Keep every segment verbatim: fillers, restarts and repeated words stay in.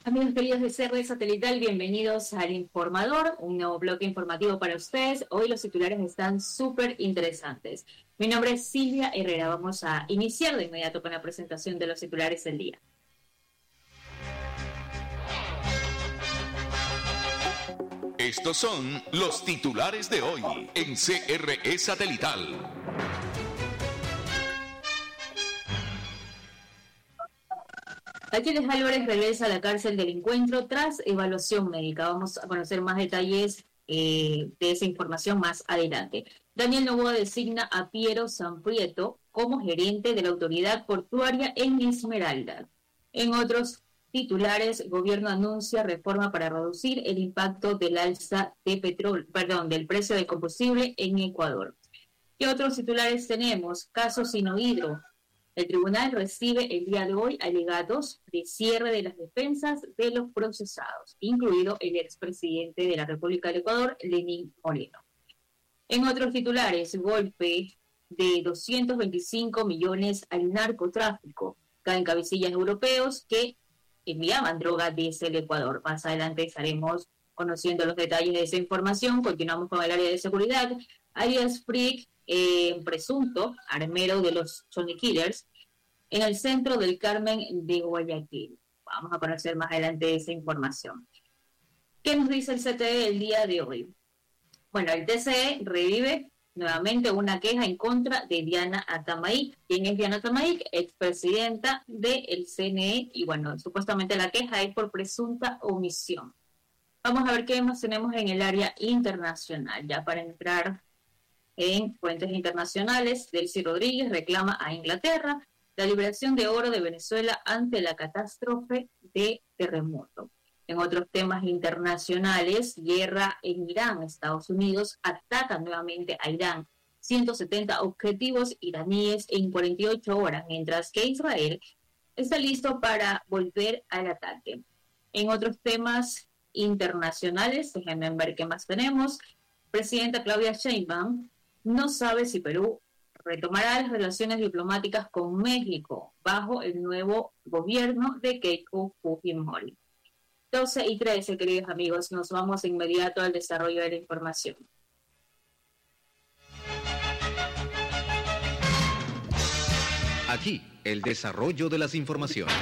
Amigos queridos de C R Satelital, bienvenidos al Informador, un nuevo bloque informativo para ustedes. Hoy los titulares están súper interesantes. Mi nombre es Silvia Herrera. Vamos a iniciar de inmediato con la presentación de los titulares del día. Estos son los titulares de hoy en C R E Satelital. Aquiles Álvarez regresa a la cárcel del encuentro tras evaluación médica. Vamos a conocer más detalles eh, de esa información más adelante. Daniel Noboa designa a Piero Samprieto como gerente de la autoridad portuaria en Esmeralda. En otros titulares, gobierno anuncia reforma para reducir el impacto del alza de petróleo, perdón, del precio del combustible en Ecuador. ¿Qué otros titulares tenemos? Caso Sinohidro. El tribunal recibe el día de hoy alegatos de cierre de las defensas de los procesados, incluido el expresidente de la República del Ecuador, Lenín Moreno. En otros titulares, golpe de doscientos veinticinco millones al narcotráfico. Caen cabecillas europeos que enviaban droga desde el Ecuador. Más adelante estaremos conociendo los detalles de esa información. Continuamos con el área de seguridad. Alias Frick, eh, presunto armero de los Johnny Killers, en el centro del Carmen de Guayaquil. Vamos a conocer más adelante esa información. ¿Qué nos dice el C T E el día de hoy? Bueno, el T C E revive nuevamente una queja en contra de Diana Atamaik. ¿Quién es Diana Atamaik? Expresidenta del C N E, y bueno, supuestamente la queja es por presunta omisión. Vamos a ver qué más tenemos en el área internacional, ya para entrar en fuentes internacionales. Delcy Rodríguez reclama a Inglaterra la liberación de oro de Venezuela ante la catástrofe de terremoto. En otros temas internacionales, guerra en Irán. Estados Unidos ataca nuevamente a Irán. ciento setenta objetivos iraníes en cuarenta y ocho horas, mientras que Israel está listo para volver al ataque. En otros temas internacionales, déjenme ver qué más tenemos. Presidenta Claudia Sheinbaum no sabe si Perú retomará las relaciones diplomáticas con México bajo el nuevo gobierno de Keiko Fujimori. doce y trece, queridos amigos, nos vamos de inmediato al desarrollo de la información. Aquí, el desarrollo de las informaciones.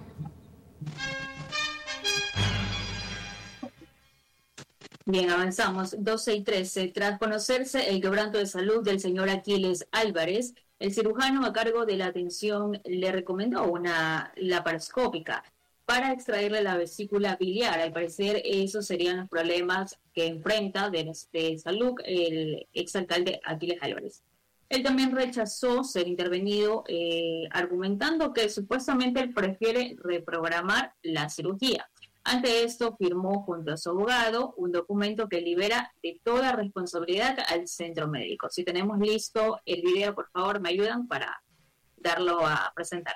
Bien, avanzamos. doce y trece. Tras conocerse el quebranto de salud del señor Aquiles Álvarez, el cirujano a cargo de la atención le recomendó una laparoscópica para extraerle la vesícula biliar. Al parecer, esos serían los problemas que enfrenta de, de salud el exalcalde Aquiles Álvarez. Él también rechazó ser intervenido, eh, argumentando que supuestamente él prefiere reprogramar la cirugía. Ante esto, firmó junto a su abogado un documento que libera de toda responsabilidad al centro médico. Si tenemos listo el video, por favor, me ayudan para darlo a presentar.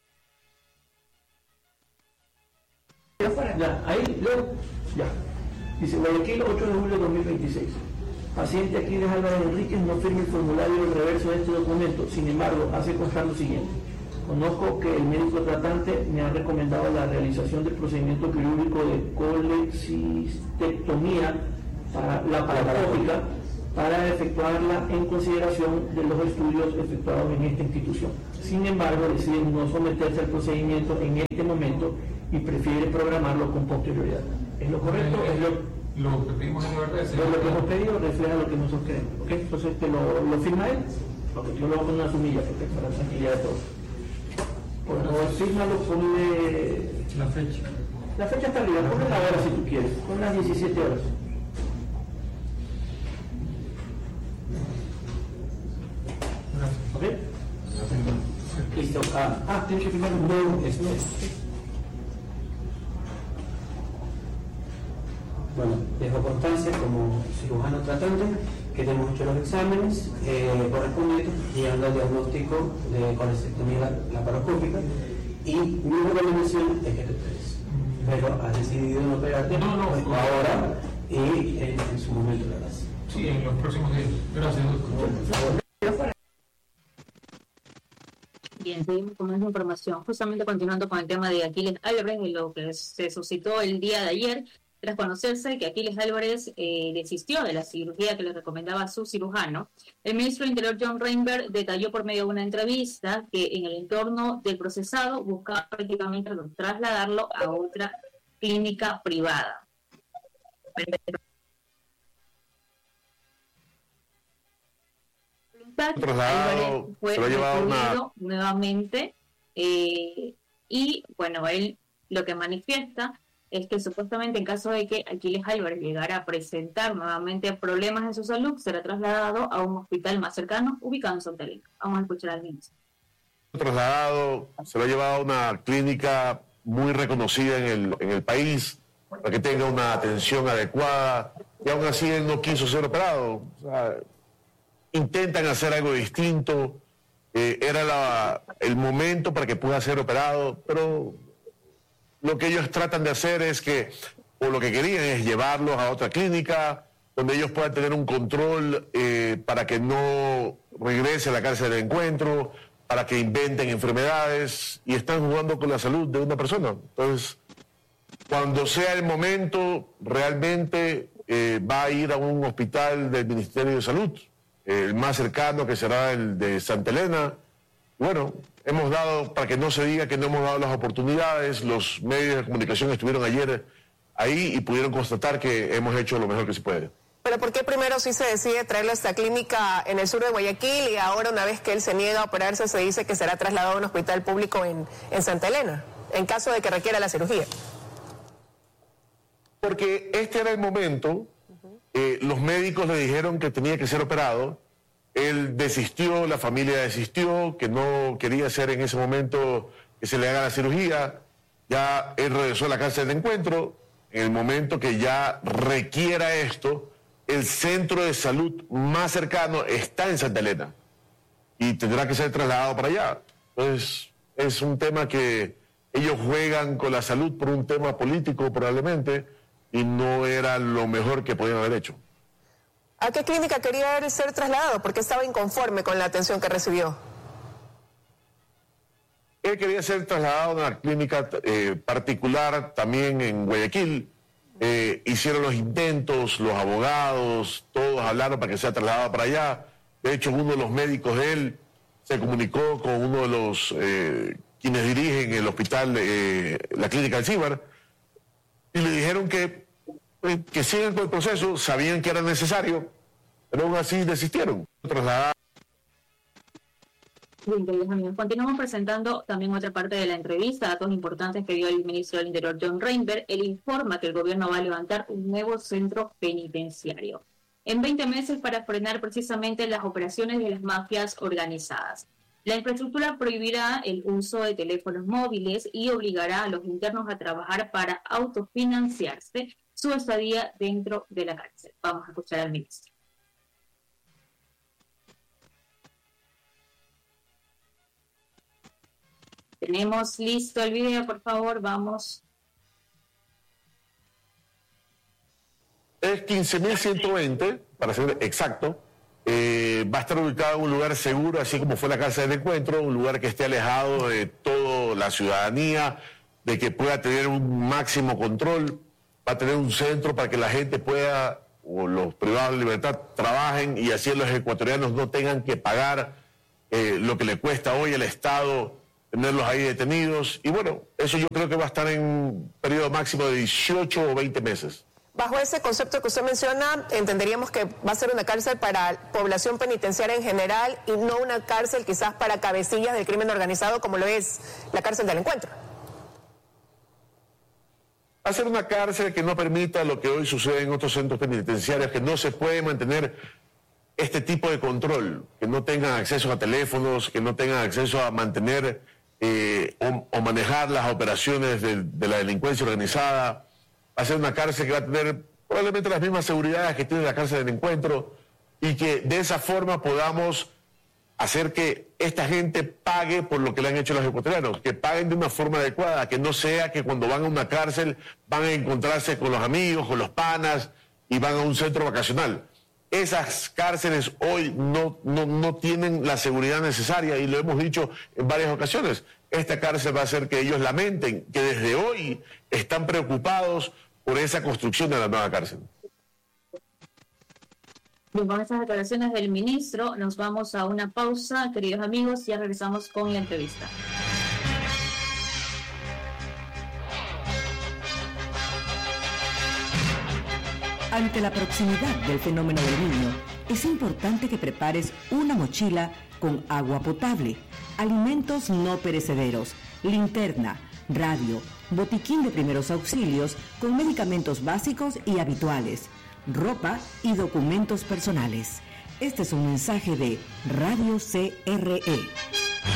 Ya, ahí, luego, ya. Dice, Guayaquil, ocho de julio de dos mil veintiséis. Paciente Aquiles Álvarez Enríquez no firme el formulario del reverso de este documento. Sin embargo, hace constar lo siguiente. Conozco que el médico tratante me ha recomendado la realización del procedimiento quirúrgico de colecistectomía para la paracópica para efectuarla en consideración de los estudios efectuados en esta institución. Sin embargo, decide no someterse al procedimiento en este momento y prefiere programarlo con posterioridad. ¿Es lo correcto? Eh, ¿Es lo, lo que pedimos en verdad es lo, lo que hemos pedido refleja lo que nosotros queremos? ¿Okay? Entonces, ¿te lo, lo firma él? Porque yo lo voy a poner una sumilla porque para la tranquilidad de todos. Por favor, fírmalo, ponle la fecha. La fecha está libre, ponle la hora si tú quieres, pon las diecisiete horas. ¿Ok? Listo. Ah, ah tienes que firmar un nuevo este. Bueno, dejo constancia como cirujano tratante que hemos hecho los exámenes eh, correspondientes llegando al diagnóstico de colecistectomía laparoscópica y mi recomendación es que te operes. Pero has decidido no operarte no, no, pues, no. ahora y en, en su momento lo harás. Sí, en los próximos días. Gracias, doctor. Bien, Bien, seguimos con más información. Justamente continuando con el tema de Aquiles Álvarez, de lo que se suscitó el día de ayer, tras conocerse que Aquiles Álvarez eh, desistió de la cirugía que le recomendaba su cirujano, el ministro del Interior John Reinberg detalló por medio de una entrevista que en el entorno del procesado buscaba prácticamente trasladarlo a otra clínica privada. Trasladado, fue se lo ha llevado una... nuevamente eh, y bueno, él lo que manifiesta es que supuestamente en caso de que Aquiles Álvarez llegara a presentar nuevamente problemas en su salud, será trasladado a un hospital más cercano ubicado en Santa Elena. Vamos a escuchar al ministro. Trasladado, se lo ha llevado a una clínica muy reconocida en el, en el país para que tenga una atención adecuada, y aún así él no quiso ser operado. O sea, intentan hacer algo distinto, eh, era la, el momento para que pueda ser operado, pero lo que ellos tratan de hacer es que, o lo que querían es llevarlos a otra clínica, donde ellos puedan tener un control eh, para que no regrese a la cárcel del encuentro, para que inventen enfermedades, y están jugando con la salud de una persona. Entonces, cuando sea el momento, realmente eh, va a ir a un hospital del Ministerio de Salud, el más cercano, que será el de Santa Elena. Bueno, hemos dado, para que no se diga que no hemos dado las oportunidades, los medios de comunicación estuvieron ayer ahí y pudieron constatar que hemos hecho lo mejor que se puede. Pero ¿por qué primero sí se decide traerlo a esta clínica en el sur de Guayaquil y ahora, una vez que él se niega a operarse, se dice que será trasladado a un hospital público en, en Santa Elena, en caso de que requiera la cirugía? Porque este era el momento. Eh, los médicos le dijeron que tenía que ser operado, él desistió, la familia desistió, que no quería hacer en ese momento que se le haga la cirugía, ya él regresó a la cárcel de encuentro. En el momento que ya requiera esto, el centro de salud más cercano está en Santa Elena y tendrá que ser trasladado para allá. Entonces es un tema que ellos juegan con la salud por un tema político probablemente, y no era lo mejor que podían haber hecho. ¿A qué clínica quería él ser trasladado? Porque estaba inconforme con la atención que recibió. Él quería ser trasladado a una clínica eh, particular también en Guayaquil. Eh, hicieron los intentos, los abogados, todos hablaron para que sea trasladado para allá. De hecho, uno de los médicos de él se comunicó con uno de los eh, quienes dirigen el hospital, eh, la clínica Alcíbar, y le dijeron que que sigan con el proceso, sabían que era necesario, pero aún así desistieron. Trasladar. Bien, queridos amigos, continuamos presentando también otra parte de la entrevista, datos importantes que dio el ministro del Interior John Reinberg. Él informa que el gobierno va a levantar un nuevo centro penitenciario en veinte meses para frenar precisamente las operaciones de las mafias organizadas. La infraestructura prohibirá el uso de teléfonos móviles y obligará a los internos a trabajar para autofinanciarse su estadía dentro de la cárcel. Vamos a escuchar al ministro. Tenemos listo el video, por favor, vamos. Es quince mil ciento veinte, para ser exacto. Eh, va a estar ubicado en un lugar seguro, así como fue la cárcel del encuentro, un lugar que esté alejado de toda la ciudadanía, de que pueda tener un máximo control. Va a tener un centro para que la gente pueda, o los privados de libertad, trabajen y así los ecuatorianos no tengan que pagar eh, lo que le cuesta hoy al Estado tenerlos ahí detenidos. Y bueno, eso yo creo que va a estar en un periodo máximo de dieciocho o veinte meses. Bajo ese concepto que usted menciona, entenderíamos que va a ser una cárcel para población penitenciaria en general y no una cárcel quizás para cabecillas del crimen organizado como lo es la cárcel del encuentro. Va a ser una cárcel que no permita lo que hoy sucede en otros centros penitenciarios, que no se puede mantener este tipo de control, que no tengan acceso a teléfonos, que no tengan acceso a mantener eh, o, o manejar las operaciones de, de la delincuencia organizada. Va a ser una cárcel que va a tener probablemente las mismas seguridades que tiene la cárcel del encuentro y que de esa forma podamos hacer que esta gente pague por lo que le han hecho los ecuatorianos, que paguen de una forma adecuada, que no sea que cuando van a una cárcel van a encontrarse con los amigos, con los panas y van a un centro vacacional. esas cárceles hoy no, no, no tienen la seguridad necesaria, y lo hemos dicho en varias ocasiones. Esta cárcel va a hacer que ellos lamenten que desde hoy están preocupados por esa construcción de la nueva cárcel. Bien, con estas declaraciones del ministro nos vamos a una pausa, queridos amigos, ya regresamos con la entrevista. Ante la proximidad del fenómeno del Niño, es importante que prepares una mochila con agua potable, alimentos no perecederos, linterna, radio, botiquín de primeros auxilios con medicamentos básicos y habituales, ropa y documentos personales. Este es un mensaje de Radio C R E.